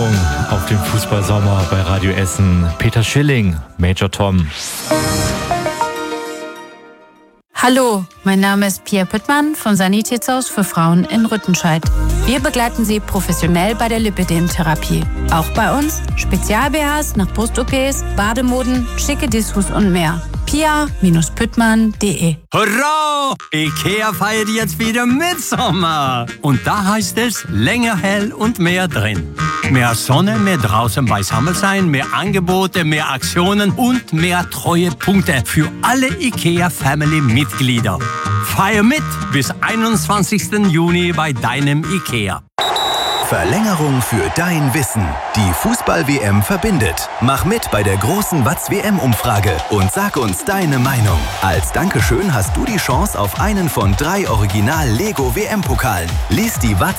Auf dem Fußballsommer bei Radio Essen. Peter Schilling, Major Tom. Hallo, mein Name ist Pia Püttmann vom Sanitätshaus für Frauen in Rüttenscheid. Wir begleiten Sie professionell bei der Lipödem-Therapie. Auch bei uns Spezial-BHs nach Brust-OPs, Bademoden, schicke Dessous und mehr. pia-püttmann.de. Hurra! IKEA feiert jetzt wieder Mitsommer. Und da heißt es länger hell und mehr drin. Mehr Sonne, mehr draußen beisammen sein, mehr Angebote, mehr Aktionen und mehr Treuepunkte für alle IKEA-Family-Mitglieder. Feier mit bis 21. Juni bei deinem IKEA. Verlängerung für dein Wissen. Die Fußball-WM verbindet. Mach mit bei der großen Watz-WM-Umfrage und sag uns deine Meinung. Als Dankeschön hast du die Chance auf einen von 3 Original-Lego-WM-Pokalen. Lies die Watz